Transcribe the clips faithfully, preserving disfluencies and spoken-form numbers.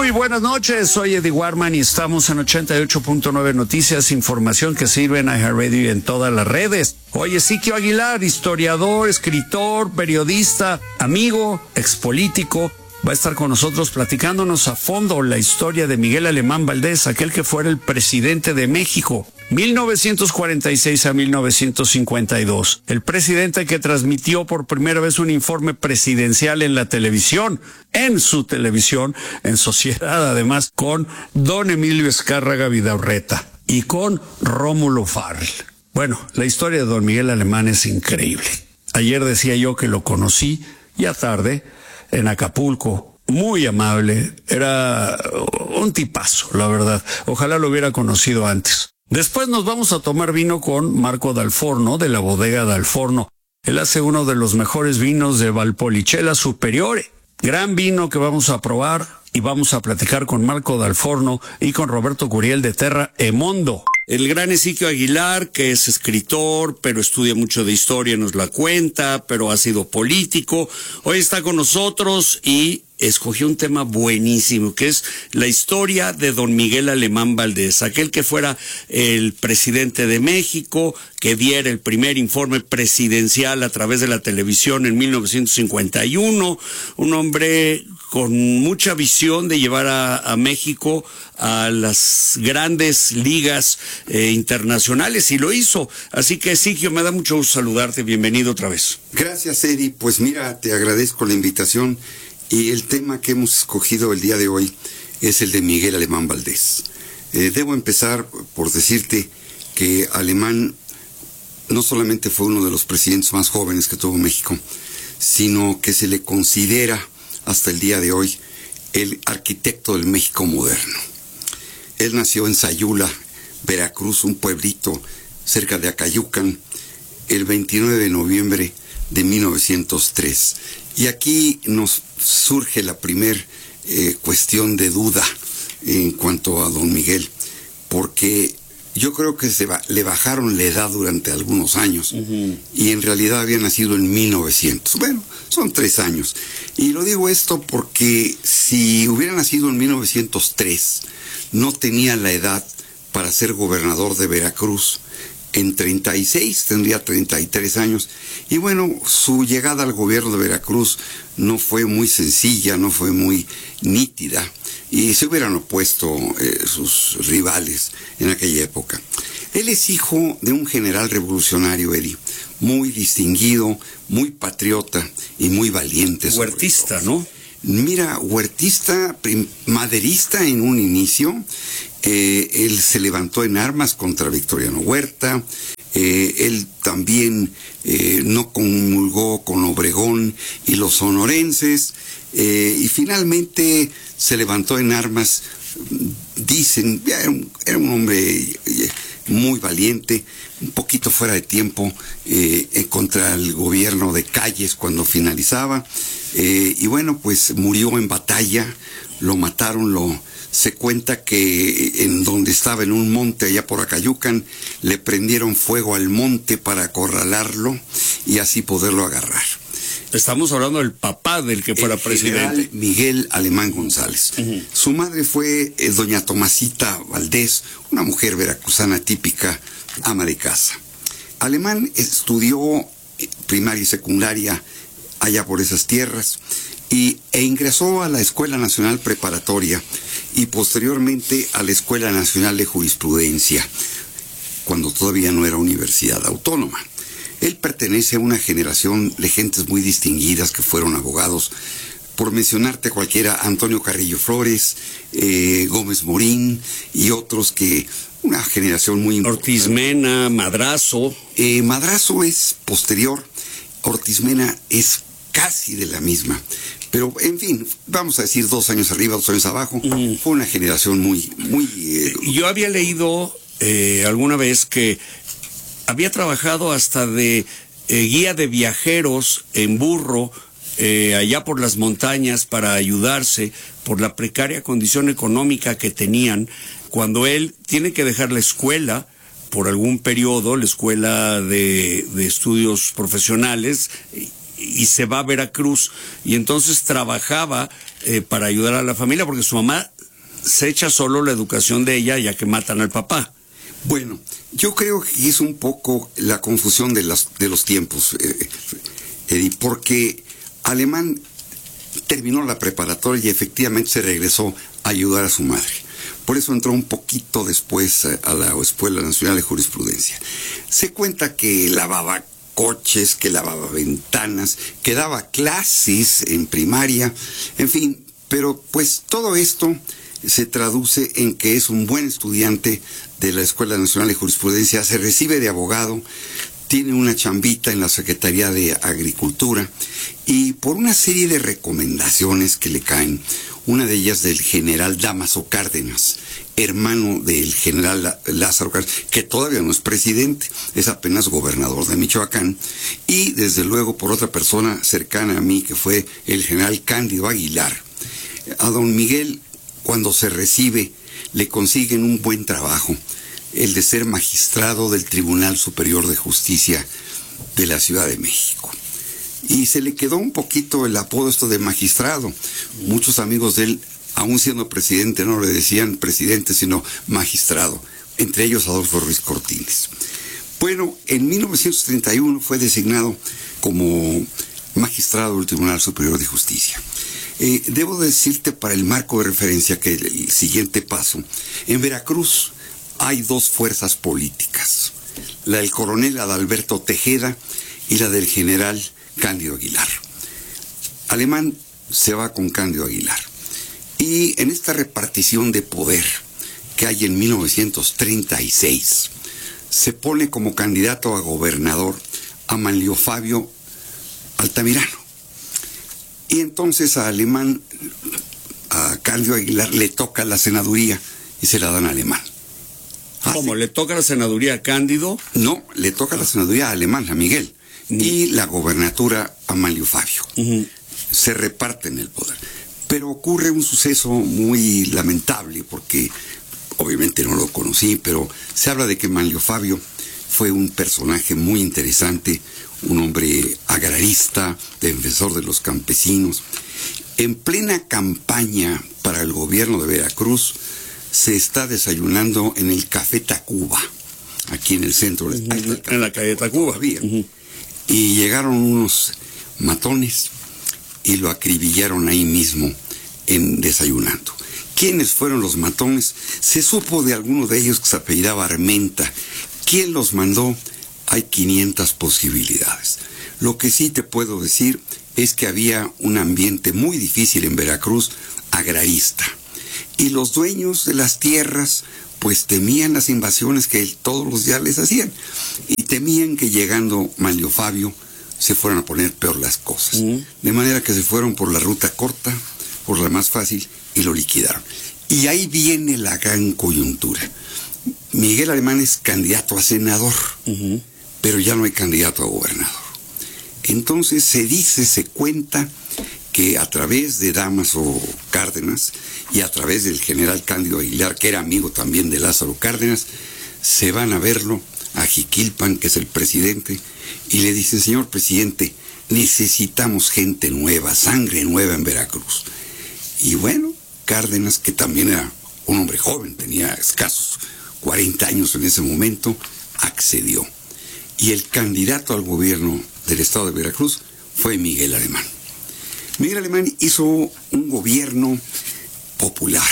Muy buenas noches, soy Eddie Warman y estamos en ochenta y ocho punto nueve Noticias, información que sirve en iHeartRadio y en todas las redes. Hoy Ezequiel Aguilar, historiador, escritor, periodista, amigo, expolítico, va a estar con nosotros platicándonos a fondo la historia de Miguel Alemán Valdés, aquel que fuera el presidente de México, mil novecientos cuarenta y seis a mil novecientos cincuenta y dos. El presidente que transmitió por primera vez un informe presidencial en la televisión, en su televisión, en sociedad además, con don Emilio Azcárraga Vidaurreta y con Rómulo Farrell. Bueno, la historia de don Miguel Alemán es increíble. Ayer decía yo que lo conocí ya tarde en Acapulco, muy amable, era un tipazo, la verdad. Ojalá lo hubiera conocido antes. Después nos vamos a tomar vino con Marco Dalforno, de la bodega Dalforno. Él hace uno de los mejores vinos de Valpolicella Superiore. Gran vino que vamos a probar y vamos a platicar con Marco Dalforno y con Roberto Curiel de Terra Emondo. El gran Ezequiel Aguilar, que es escritor, pero estudia mucho de historia, nos la cuenta, pero ha sido político. Hoy está con nosotros y escogió un tema buenísimo, que es la historia de don Miguel Alemán Valdés, aquel que fuera el presidente de México, que diera el primer informe presidencial a través de la televisión en mil novecientos cincuenta y uno, un hombre con mucha visión de llevar a, a México a las grandes ligas eh, internacionales, y lo hizo. Así que, Ezequiel, me da mucho gusto saludarte, bienvenido otra vez. Gracias, Eddie. Pues mira, te agradezco la invitación, y el tema que hemos escogido el día de hoy es el de Miguel Alemán Valdés. Eh, debo empezar por decirte que Alemán no solamente fue uno de los presidentes más jóvenes que tuvo México, sino que se le considera hasta el día de hoy el arquitecto del México moderno. Él nació en Sayula, Veracruz, un pueblito cerca de Acayucan, el veintinueve de noviembre de mil novecientos tres. Y aquí nos surge la primer eh, cuestión de duda en cuanto a don Miguel, porque yo creo que se va, le bajaron la edad durante algunos años, uh-huh. y en realidad había nacido en mil novecientos. Bueno, son tres años. Y lo digo esto porque si hubiera nacido en mil novecientos tres, no tenía la edad para ser gobernador de Veracruz. En treinta y seis tendría treinta y tres años. Y bueno, su llegada al gobierno de Veracruz no fue muy sencilla, no fue muy nítida, y se hubieran opuesto eh, sus rivales en aquella época. Él es hijo de un general revolucionario, Eddie, muy distinguido, muy patriota y muy valiente. Huertista, ¿no? Mira, huertista, maderista en un inicio. Eh, él se levantó en armas contra Victoriano Huerta. Eh, él también eh, no comulgó con Obregón y los sonorenses. Eh, y finalmente se levantó en armas, dicen, era un, era un hombre muy valiente, un poquito fuera de tiempo, eh, contra el gobierno de Calles cuando finalizaba. Eh, y bueno, pues murió en batalla, lo mataron, lo... Se cuenta que en donde estaba, en un monte allá por Acayucan, le prendieron fuego al monte para acorralarlo y así poderlo agarrar. Estamos hablando del papá del que fuera el presidente. Miguel Alemán González. Uh-huh. Su madre fue eh, doña Tomasita Valdés, una mujer veracruzana típica, ama de casa. Alemán estudió primaria y secundaria allá por esas tierras, y, e ingresó a la Escuela Nacional Preparatoria y posteriormente a la Escuela Nacional de Jurisprudencia, cuando todavía no era universidad autónoma. Él pertenece a una generación de gentes muy distinguidas que fueron abogados, por mencionarte cualquiera, Antonio Carrillo Flores, eh, Gómez Morín y otros, que una generación muy importante. Ortiz Mena, Madrazo. Eh, Madrazo es posterior, Ortiz Mena es casi de la misma, pero en fin, vamos a decir dos años arriba, dos años abajo. Mm. Fue una generación muy, muy... Eh... Yo había leído eh, alguna vez que había trabajado hasta de eh, guía de viajeros en burro, eh, allá por las montañas, para ayudarse por la precaria condición económica que tenían, cuando él tiene que dejar la escuela por algún periodo, la escuela de, de estudios profesionales, y, y se va a Veracruz, y entonces trabajaba eh, para ayudar a la familia, porque su mamá se echa solo la educación de ella ya que matan al papá. Bueno, yo creo que es un poco la confusión de, las, de los tiempos, eh, Eddie, porque Alemán terminó la preparatoria y efectivamente se regresó a ayudar a su madre. Por eso entró un poquito después a, a la Escuela Nacional de Jurisprudencia. Se cuenta que lavaba coches, que lavaba ventanas, que daba clases en primaria, en fin, pero pues todo esto se traduce en que es un buen estudiante de la Escuela Nacional de Jurisprudencia, se recibe de abogado, tiene una chambita en la Secretaría de Agricultura y por una serie de recomendaciones que le caen, una de ellas del general Dámaso Cárdenas, hermano del general Lázaro Cárdenas, que todavía no es presidente, es apenas gobernador de Michoacán, y desde luego por otra persona cercana a mí, que fue el general Cándido Aguilar. A don Miguel, cuando se recibe, le consiguen un buen trabajo, el de ser magistrado del Tribunal Superior de Justicia de la Ciudad de México. Y se le quedó un poquito el apodo esto de magistrado. Muchos amigos de él, aún siendo presidente, no le decían presidente, sino magistrado, entre ellos Adolfo Ruiz Cortines. Bueno, en mil novecientos treinta y uno fue designado como magistrado del Tribunal Superior de Justicia. Eh, debo decirte para el marco de referencia que el, el siguiente paso, en Veracruz hay dos fuerzas políticas, la del coronel Adalberto Tejeda y la del general Cándido Aguilar. Alemán se va con Cándido Aguilar. Y en esta repartición de poder que hay en mil novecientos treinta y seis, se pone como candidato a gobernador a Manlio Fabio Altamirano. Y entonces a Alemán, a Cándido Aguilar, le toca la senaduría y se la dan a Alemán. ¿Cómo? ¿Le toca la senaduría a Cándido? No, le toca la senaduría a Alemán, a Miguel, uh-huh. y la gobernatura a Manlio Fabio. Uh-huh. Se reparten el poder. Pero ocurre un suceso muy lamentable, porque obviamente no lo conocí, pero se habla de que Manlio Fabio fue un personaje muy interesante, un hombre agrarista, defensor de los campesinos. En plena campaña para el gobierno de Veracruz, se está desayunando en el Café Tacuba, aquí en el centro. Uh-huh. De... En la calle Tacuba. Uh-huh. Y llegaron unos matones y lo acribillaron ahí mismo, en desayunando. ¿Quiénes fueron los matones? Se supo de alguno de ellos que se apellidaba Armenta. ¿Quién los mandó? Hay quinientas posibilidades. Lo que sí te puedo decir es que había un ambiente muy difícil en Veracruz, agrarista. Y los dueños de las tierras pues temían las invasiones que todos los días les hacían. Y temían que llegando Manlio Fabio se fueran a poner peor las cosas. Uh-huh. De manera que se fueron por la ruta corta, por la más fácil, y lo liquidaron. Y ahí viene la gran coyuntura. Miguel Alemán es candidato a senador, uh-huh. pero ya no hay candidato a gobernador. Entonces se dice, se cuenta que a través de Dámaso Cárdenas y a través del general Cándido Aguilar, que era amigo también de Lázaro Cárdenas, se van a verlo a Jiquilpan, que es el presidente, y le dicen: señor presidente, necesitamos gente nueva, sangre nueva en Veracruz. Y bueno, Cárdenas, que también era un hombre joven, tenía escasos cuarenta años en ese momento, accedió. Y el candidato al gobierno del estado de Veracruz fue Miguel Alemán. Miguel Alemán hizo un gobierno popular.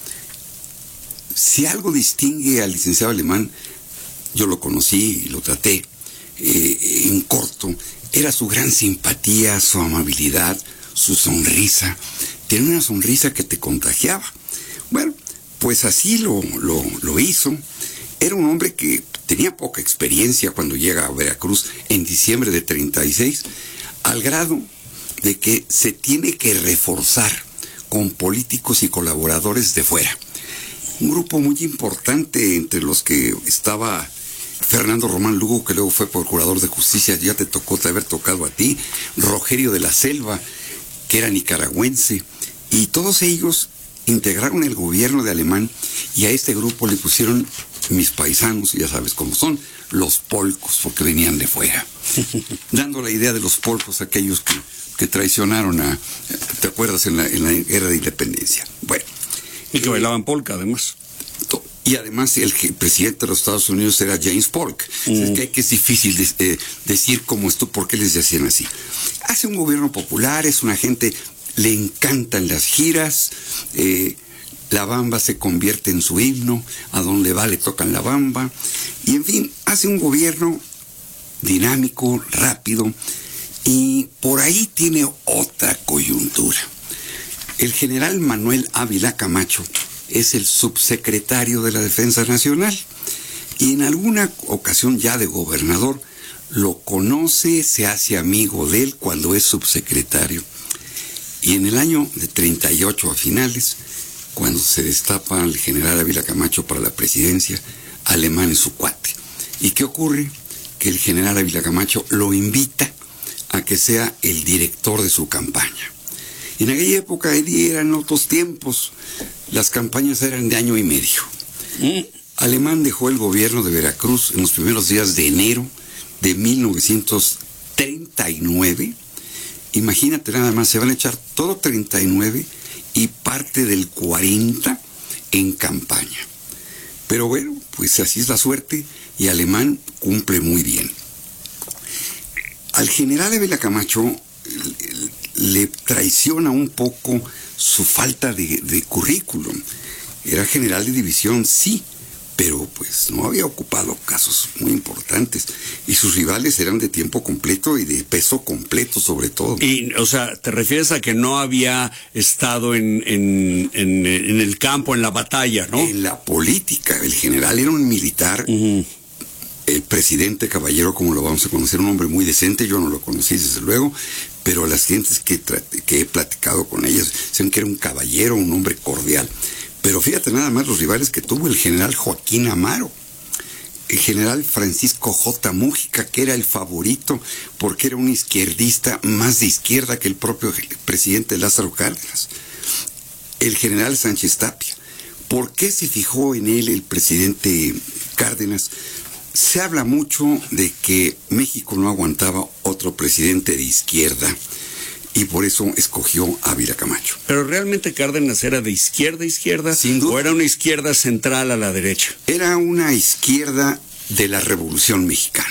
Si algo distingue al licenciado Alemán, yo lo conocí y lo traté eh, en corto, era su gran simpatía, su amabilidad, su sonrisa. Tenía una sonrisa que te contagiaba. Bueno, pues así lo, lo, lo hizo. Era un hombre que tenía poca experiencia cuando llega a Veracruz en diciembre de treinta y seis, al grado de que se tiene que reforzar con políticos y colaboradores de fuera. Un grupo muy importante, entre los que estaba Fernando Román Lugo, que luego fue procurador de justicia, ya te tocó te haber tocado a ti, Rogerio de la Selva, que era nicaragüense, y todos ellos integraron el gobierno de Alemán, y a este grupo le pusieron mis paisanos, ya sabes cómo son, los polcos, porque venían de fuera, dando la idea de los polcos, aquellos que, que traicionaron a, ¿te acuerdas?, en la, en la guerra de independencia. Bueno, Y que bailaban polka, además. Y además el presidente de los Estados Unidos era James Polk. Mm. Es que, que es difícil de, eh, decir cómo esto, por qué les decían así. Hace un gobierno popular, es una gente, le encantan las giras, eh, la bamba se convierte en su himno, a donde va le tocan la bamba, y en fin, hace un gobierno dinámico, rápido, y por ahí tiene otra coyuntura. El general Manuel Ávila Camacho es el subsecretario de la Defensa Nacional, y en alguna ocasión ya de gobernador lo conoce, se hace amigo de él cuando es subsecretario. Y en el año de treinta y ocho a finales, cuando se destapa el general Ávila Camacho para la presidencia, Alemán es su cuate. ¿Y qué ocurre? Que el general Ávila Camacho lo invita a que sea el director de su campaña. En aquella época eran otros tiempos, las campañas eran de año y medio. Mm. Alemán dejó el gobierno de Veracruz en los primeros días de enero de mil novecientos treinta y nueve. Imagínate nada más, se van a echar todo treinta y nueve y parte del cuarenta en campaña. Pero bueno, pues así es la suerte y Alemán cumple muy bien. Al general Ávila Camacho le traiciona un poco su falta de, de currículum. Era general de división, sí, pero pues no había ocupado casos muy importantes. Y sus rivales eran de tiempo completo y de peso completo sobre todo. Y, o sea, ¿te refieres a que no había estado en, en, en, en el campo, en la batalla, no? En la política. El general era un militar. Uh-huh. El presidente Caballero, como lo vamos a conocer, un hombre muy decente. Yo no lo conocí, desde luego, pero las gentes que, que he platicado con ellas dicen que era un caballero, un hombre cordial. Pero fíjate nada más los rivales que tuvo el general Joaquín Amaro, el general Francisco J. Mújica, que era el favorito porque era un izquierdista más de izquierda que el propio presidente Lázaro Cárdenas, el general Sánchez Tapia. ¿Por qué se fijó en él el presidente Cárdenas? Se habla mucho de que México no aguantaba otro presidente de izquierda y por eso escogió a Ávila Camacho. ¿Pero realmente Cárdenas era de izquierda a izquierda? Sin duda. ¿O era una izquierda central a la derecha? Era una izquierda de la Revolución Mexicana.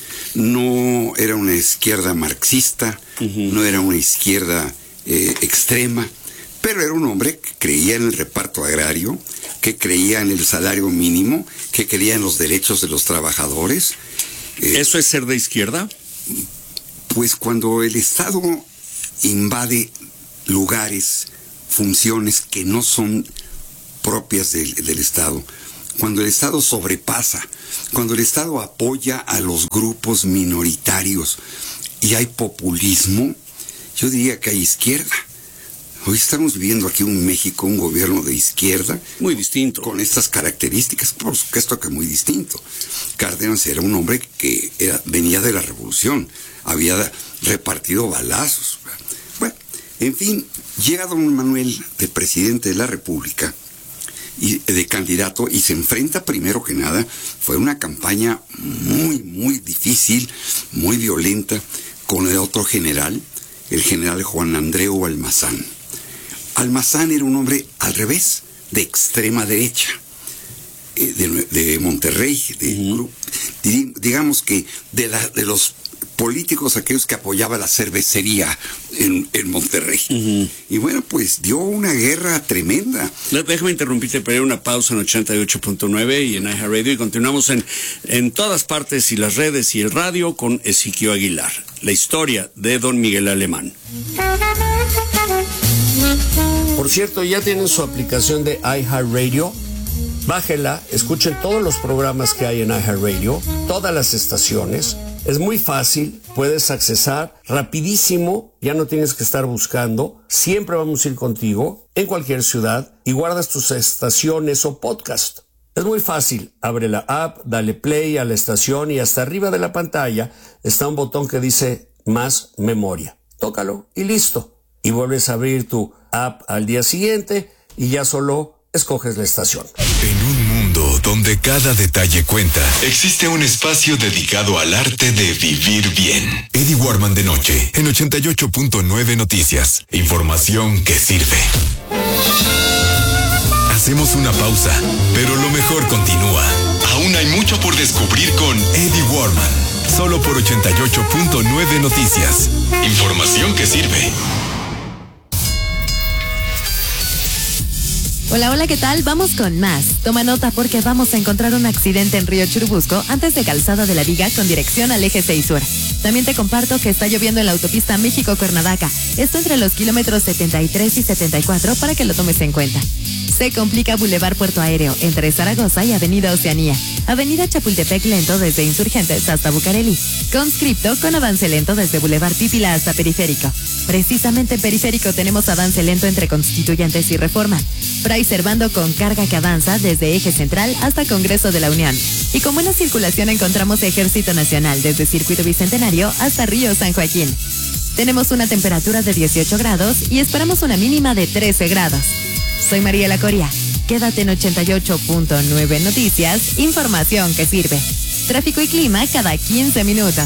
No era una izquierda marxista, uh-huh. no era una izquierda eh, extrema, pero era un hombre que creía en el reparto agrario, que creía en el salario mínimo, que creía en los derechos de los trabajadores. Eh, ¿Eso es ser de izquierda? Pues cuando el Estado invade lugares, funciones que no son propias del, del Estado, cuando el Estado sobrepasa, cuando el Estado apoya a los grupos minoritarios y hay populismo, yo diría que hay izquierda. Hoy estamos viviendo aquí un México, un gobierno de izquierda. Muy distinto. Con estas características, por supuesto que muy distinto. Cárdenas era un hombre que era, venía de la revolución, había repartido balazos. Bueno, en fin, llega don Manuel de presidente de la República, y de candidato, y se enfrenta primero que nada, fue una campaña muy, muy difícil, muy violenta, con el otro general, el general Juan Andreu Almazán. Almazán era un hombre al revés, de extrema derecha, eh, de, de Monterrey, de, uh-huh. digamos que de, la, de los políticos aquellos que apoyaban la cervecería en, en Monterrey. Uh-huh. Y bueno, pues dio una guerra tremenda. Déjame interrumpirte, pero una pausa en ochenta y ocho punto nueve y en iHeartRadio, y continuamos en, en todas partes y las redes y el radio con Ezequiel Aguilar. La historia de don Miguel Alemán. Por cierto, ya tienen su aplicación de iHeartRadio. Bájela, escuchen todos los programas que hay en iHeartRadio, todas las estaciones. Es muy fácil, puedes accesar rapidísimo, ya no tienes que estar buscando. Siempre vamos a ir contigo en cualquier ciudad y guardas tus estaciones o podcast. Es muy fácil, abre la app, dale play a la estación y hasta arriba de la pantalla está un botón que dice más memoria. Tócalo y listo. Y vuelves a abrir tu app al día siguiente y ya solo escoges la estación. En un mundo donde cada detalle cuenta, existe un espacio dedicado al arte de vivir bien. Eddie Warman de noche, en ochenta y ocho punto nueve Noticias. Información que sirve. Hacemos una pausa, pero lo mejor continúa. Aún hay mucho por descubrir con Eddie Warman, solo por ochenta y ocho punto nueve Noticias. Información que sirve. Hola, hola, ¿qué tal? Vamos con más. Toma nota porque vamos a encontrar un accidente en Río Churubusco antes de Calzada de la Viga con dirección al eje seis Sur. También te comparto que está lloviendo en la autopista México-Cuernavaca. Esto entre los kilómetros setenta y tres y setenta y cuatro para que lo tomes en cuenta. Se complica Boulevard Puerto Aéreo entre Zaragoza y Avenida Oceanía. Avenida Chapultepec lento desde Insurgentes hasta Bucareli. Conscripto con avance lento desde Boulevard Pípila hasta Periférico. Precisamente en Periférico tenemos avance lento entre Constituyentes y Reforma. Fray Servando con carga que avanza desde Eje Central hasta Congreso de la Unión. Y con buena circulación encontramos Ejército Nacional desde Circuito Bicentenario hasta Río San Joaquín. Tenemos una temperatura de dieciocho grados y esperamos una mínima de trece grados. Soy Mariela Coria. Quédate en ochenta y ocho punto nueve Noticias, información que sirve. Tráfico y clima cada quince minutos.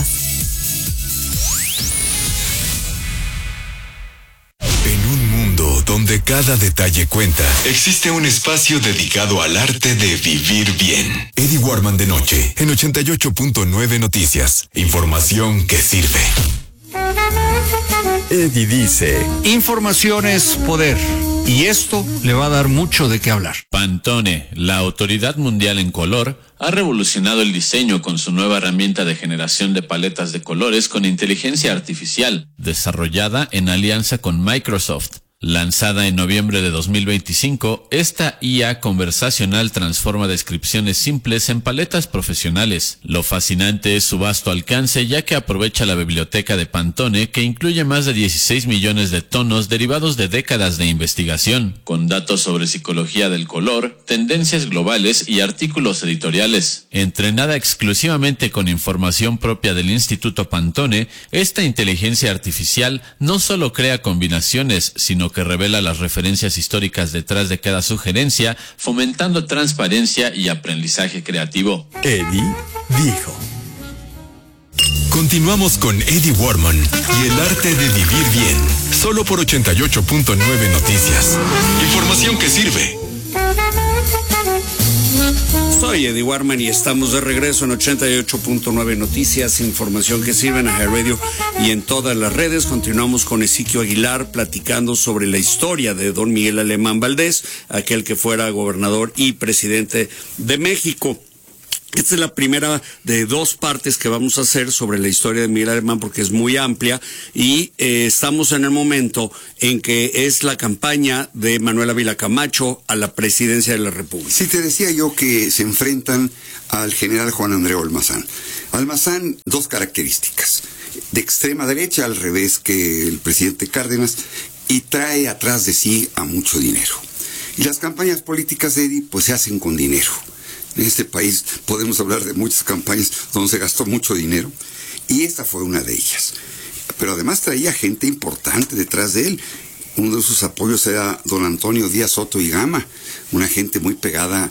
Donde cada detalle cuenta, existe un espacio dedicado al arte de vivir bien. Eddie Warman de noche, en ochenta y ocho punto nueve Noticias. Información que sirve. Eddie dice, información es poder. Y esto le va a dar mucho de qué hablar. Pantone, la autoridad mundial en color, ha revolucionado el diseño con su nueva herramienta de generación de paletas de colores con inteligencia artificial, desarrollada en alianza con Microsoft. Lanzada en noviembre de dos mil veinticinco, esta I A conversacional transforma descripciones simples en paletas profesionales. Lo fascinante es su vasto alcance, ya que aprovecha la biblioteca de Pantone, que incluye más de dieciséis millones de tonos derivados de décadas de investigación, con datos sobre psicología del color, tendencias globales y artículos editoriales. Entrenada exclusivamente con información propia del Instituto Pantone, esta inteligencia artificial no solo crea combinaciones, sino que revela las referencias históricas detrás de cada sugerencia, fomentando transparencia y aprendizaje creativo. Eddie dijo. Continuamos con Eddie Warman y el arte de vivir bien, solo por ochenta y ocho punto nueve Noticias. Información que sirve. Soy Eddie Warman y estamos de regreso en ochenta y ocho punto nueve Noticias, información que sirve en iHeartRadio y en todas las redes. Continuamos con Ezequiel Aguilar platicando sobre la historia de don Miguel Alemán Valdés, aquel que fuera gobernador y presidente de México. Esta es la primera de dos partes que vamos a hacer sobre la historia de Miguel Alemán porque es muy amplia y eh, estamos en el momento en que es la campaña de Manuel Ávila Camacho a la presidencia de la República. Sí, te decía yo que se enfrentan al general Juan Andreu Almazán. Almazán, dos características. De extrema derecha, al revés que el presidente Cárdenas, y trae atrás de sí a mucho dinero. Y las campañas políticas de Eddie, pues se hacen con dinero. En este país podemos hablar de muchas campañas donde se gastó mucho dinero y esta fue una de ellas. Pero además traía gente importante detrás de él. Uno de sus apoyos era don Antonio Díaz Soto y Gama, una gente muy pegada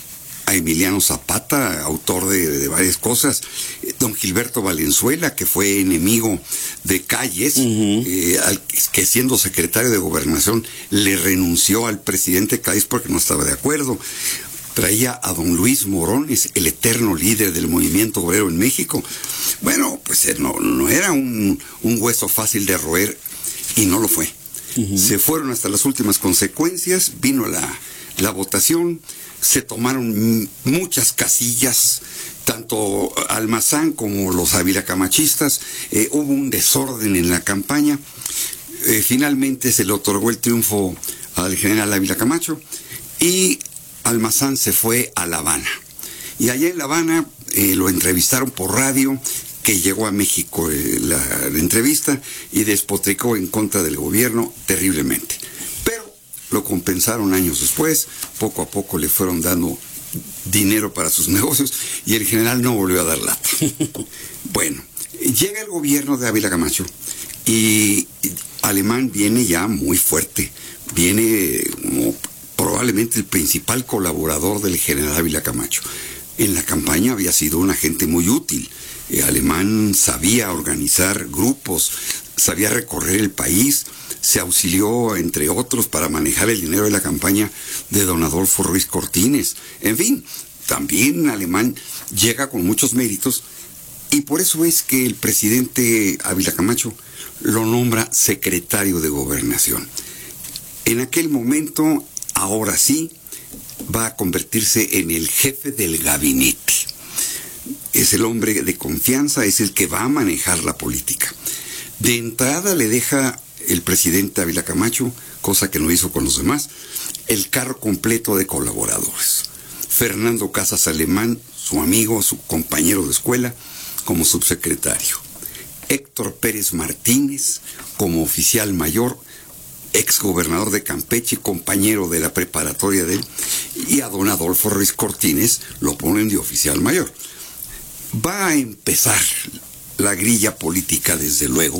a Emiliano Zapata, autor de, de varias cosas. Don Gilberto Valenzuela, que fue enemigo de Calles, uh-huh. eh, al, que siendo secretario de Gobernación le renunció al presidente Calles porque no estaba de acuerdo. Traía a don Luis Morones, el eterno líder del movimiento obrero en México. Bueno, pues no, no era un, un hueso fácil de roer, y no lo fue. Uh-huh. Se fueron hasta las últimas consecuencias, vino la, la votación, se tomaron muchas casillas, tanto Almazán como los Ávila Camachistas, eh, hubo un desorden en la campaña. Eh, finalmente se le otorgó el triunfo al general Ávila Camacho, y Almazán se fue a La Habana. Y allá en La Habana eh, lo entrevistaron por radio, que llegó a México eh, la, la entrevista y despotricó en contra del gobierno terriblemente. Pero lo compensaron años después, poco a poco le fueron dando dinero para sus negocios y el general no volvió a dar lata. Bueno, llega el gobierno de Ávila Camacho y Alemán viene ya muy fuerte, viene como probablemente el principal colaborador del general Ávila Camacho. En la campaña había sido un agente muy útil. Eh, Alemán sabía organizar grupos, sabía recorrer el país, se auxilió, entre otros, para manejar el dinero de la campaña de don Adolfo Ruiz Cortines. En fin, también Alemán llega con muchos méritos, y por eso es que el presidente Ávila Camacho lo nombra secretario de Gobernación. En aquel momento, ahora sí, va a convertirse en el jefe del gabinete. Es el hombre de confianza, es el que va a manejar la política. De entrada le deja el presidente Ávila Camacho, cosa que no hizo con los demás, el carro completo de colaboradores. Fernando Casas Alemán, su amigo, su compañero de escuela, como subsecretario. Héctor Pérez Martínez, como oficial mayor, exgobernador de Campeche, compañero de la preparatoria de él, y a don Adolfo Ruiz Cortines lo ponen de oficial mayor. Va a empezar la grilla política, desde luego,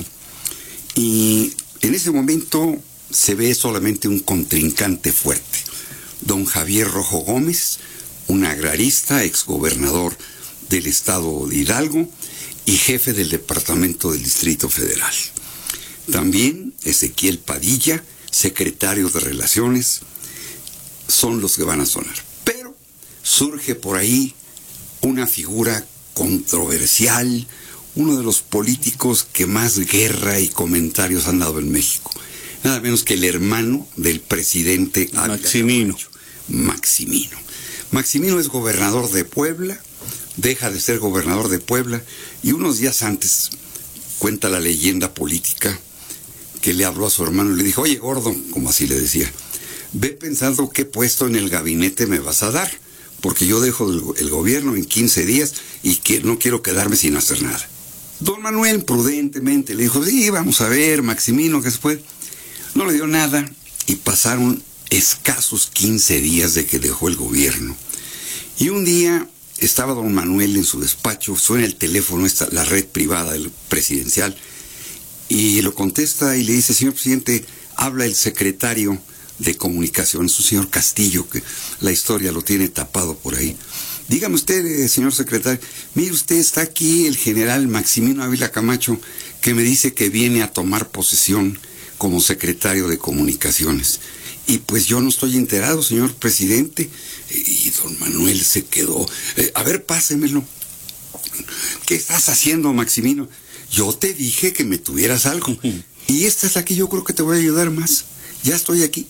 y en ese momento se ve solamente un contrincante fuerte, don Javier Rojo Gómez, un agrarista, exgobernador del estado de Hidalgo y jefe del departamento del Distrito Federal. También Ezequiel Padilla, secretario de Relaciones, son los que van a sonar. Pero surge por ahí una figura controversial, uno de los políticos que más guerra y comentarios han dado en México. Nada menos que el hermano del presidente Maximino. Maximino. Maximino es gobernador de Puebla, deja de ser gobernador de Puebla, y unos días antes, cuenta la leyenda política, que le habló a su hermano y le dijo: oye, gordo, como así le decía, ve pensando qué puesto en el gabinete me vas a dar, porque yo dejo el, el gobierno en quince días y que no quiero quedarme sin hacer nada. Don Manuel prudentemente le dijo: sí, vamos a ver, Maximino, ¿qué se puede? No le dio nada, y pasaron escasos quince días de que dejó el gobierno. Y un día estaba don Manuel en su despacho, suena el teléfono, esta, la red privada del presidencial, y lo contesta y le dice: señor presidente, habla el secretario de Comunicaciones, un señor Castillo, que la historia lo tiene tapado por ahí. Dígame usted, señor secretario, mire usted, está aquí el general Maximino Ávila Camacho, que me dice que viene a tomar posesión como secretario de Comunicaciones. Y pues yo no estoy enterado, señor presidente. Y don Manuel se quedó. Eh, a ver, pásemelo. ¿Qué estás haciendo, Maximino? Yo te dije que me tuvieras algo. Y esta es la que yo creo que te voy a ayudar más. Ya estoy aquí.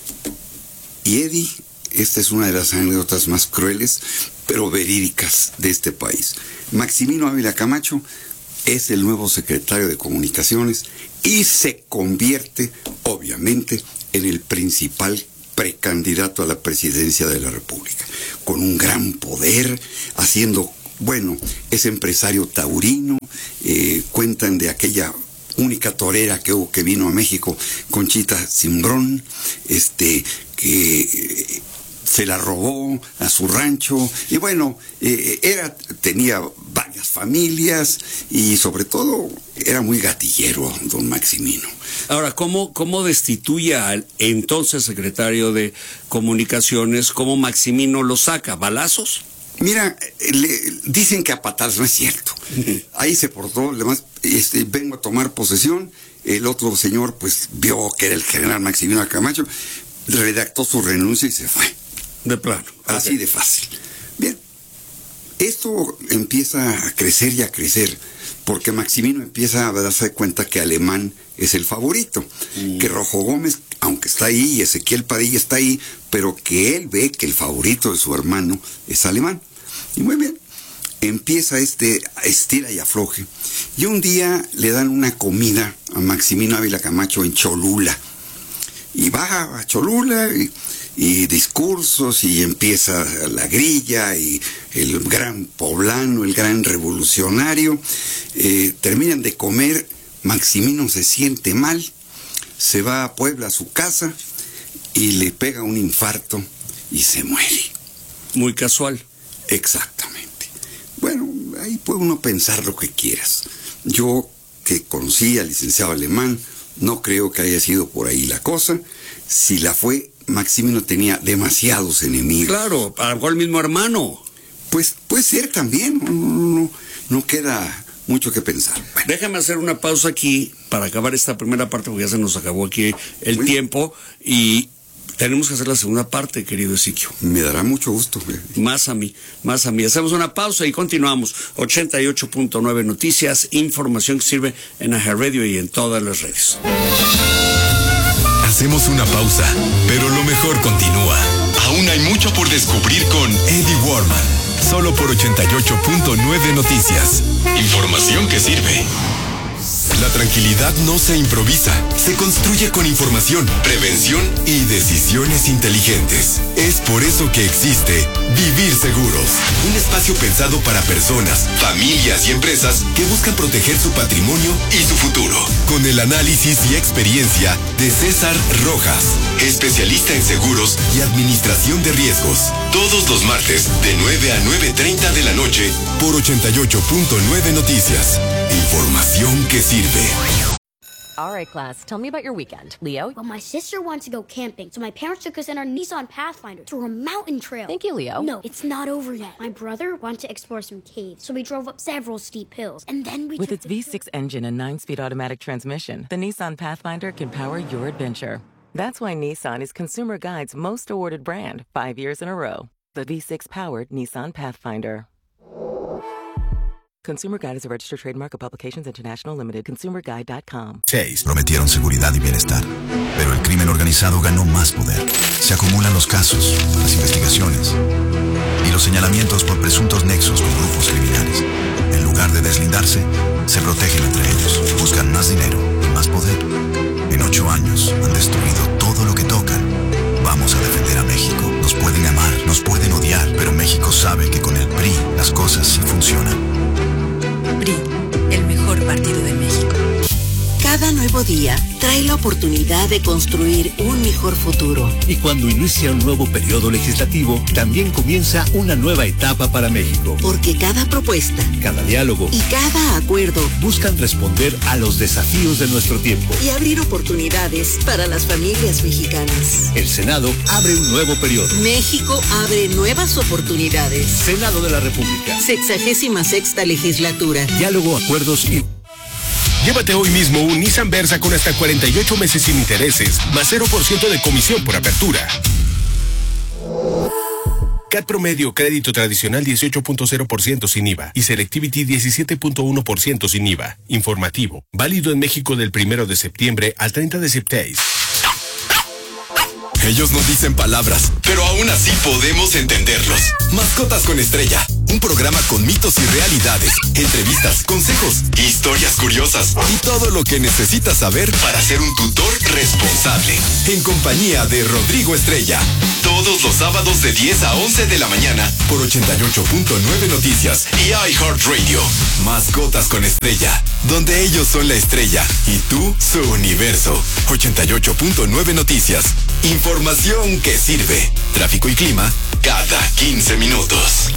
Y Eddie, esta es una de las anécdotas más crueles, pero verídicas de este país. Maximino Ávila Camacho es el nuevo secretario de Comunicaciones y se convierte, obviamente, en el principal precandidato a la presidencia de la República, con un gran poder, haciendo, bueno, es empresario taurino, eh, cuentan de aquella única torera que hubo que vino a México, Conchita Cimbrón, este, que eh, se la robó a su rancho, y bueno, eh, era, tenía varias familias, y sobre todo era muy gatillero don Maximino. Ahora, ¿cómo, cómo destituye al entonces secretario de Comunicaciones? ¿Cómo Maximino lo saca? ¿Balazos? Mira, le, dicen que a patadas, no es cierto. Ahí se portó, además, este, vengo a tomar posesión. El otro señor, pues, vio que era el general Maximino Camacho, redactó su renuncia y se fue. De plano. Así Okay. de fácil. Bien, esto empieza a crecer y a crecer, porque Maximino empieza a darse cuenta que Alemán es el favorito, mm. que Rojo Gómez, aunque está ahí, y Ezequiel Padilla está ahí, pero que él ve que el favorito de su hermano es Alemán. Y muy bien, empieza este estira y afloje, y un día le dan una comida a Maximino Ávila Camacho en Cholula, y va a Cholula, y, y discursos, y empieza la grilla, y el gran poblano, el gran revolucionario, eh, terminan de comer, Maximino se siente mal, se va a Puebla a su casa, y le pega un infarto, y se muere. Muy casual. Exactamente. Bueno, ahí puede uno pensar lo que quieras. Yo, que conocí al licenciado Alemán, no creo que haya sido por ahí la cosa. Si la fue, Maximino tenía demasiados enemigos. Claro, algo el mismo hermano. Pues puede ser también, no, no, no, no queda mucho que pensar. Bueno. Déjame hacer una pausa aquí para acabar esta primera parte, porque ya se nos acabó aquí el Muy tiempo y tenemos que hacer la segunda parte, querido Ezequiel. Me dará mucho gusto. Más a mí, más a mí. Hacemos una pausa y continuamos. ochenta y ocho punto nueve Noticias, información que sirve en iHeartRadio y en todas las redes. Hacemos una pausa, pero lo mejor continúa. Aún hay mucho por descubrir con Eddie Warman. Solo por ochenta y ocho punto nueve Noticias. Información que sirve. La tranquilidad no se improvisa, se construye con información, prevención y decisiones inteligentes. Es por eso que existe Vivir Seguros, un espacio pensado para personas, familias y empresas que buscan proteger su patrimonio y su futuro. Con el análisis y experiencia de César Rojas, especialista en seguros y administración de riesgos. Todos los martes de nueve a nueve treinta de la noche por ochenta y ocho punto nueve Noticias. Información que sirve. All right, class, tell me about your weekend. Leo? Well, my sister wanted to go camping, so my parents took us in our Nissan Pathfinder to a mountain trail. Thank you, Leo. No, it's not over yet. My brother wanted to explore some caves, so we drove up several steep hills, and then we With took its V six engine and nine-speed automatic transmission, the Nissan Pathfinder can power your adventure. That's why Nissan is Consumer Guide's most awarded brand, five years in a row. The V six-powered Nissan Pathfinder. Consumer Guide is a registered trademark of Publications International Limited. consumer guide dot com. seis. Prometieron seguridad y bienestar, pero el crimen organizado ganó más poder. Se acumulan los casos, las investigaciones y los señalamientos por presuntos nexos con grupos criminales. En lugar de deslindarse, se protegen entre ellos. Buscan más dinero y más poder. En ocho años han destruido todo lo que tocan. Vamos a defender a México. Nos pueden amar, nos pueden odiar, pero México sabe que con el P R I las cosas sí funcionan. P R I, el mejor partido de México. Cada nuevo día trae la oportunidad de construir un mejor futuro. Y cuando inicia un nuevo periodo legislativo, también comienza una nueva etapa para México. Porque cada propuesta, cada diálogo y cada acuerdo buscan responder a los desafíos de nuestro tiempo y abrir oportunidades para las familias mexicanas. El Senado abre un nuevo periodo. México abre nuevas oportunidades. Senado de la República. Sexagésima sexta legislatura. Diálogo, acuerdos y... Llévate hoy mismo un Nissan Versa con hasta cuarenta y ocho meses sin intereses, más cero por ciento de comisión por apertura. C A T promedio, crédito tradicional dieciocho punto cero por ciento sin I V A y Selectivity diecisiete punto uno por ciento sin I V A. Informativo, válido en México del primero de septiembre al treinta de septiembre. Ellos no dicen palabras, pero aún así podemos entenderlos. Mascotas con Estrella, un programa con mitos y realidades, entrevistas, consejos, historias curiosas y todo lo que necesitas saber para ser un tutor responsable. En compañía de Rodrigo Estrella, todos los sábados de diez a once de la mañana por ochenta y ocho punto nueve Noticias y iHeartRadio. Mascotas con Estrella, donde ellos son la estrella y tú su universo. ochenta y ocho punto nueve Noticias. Información que sirve. Tráfico y clima cada quince minutos.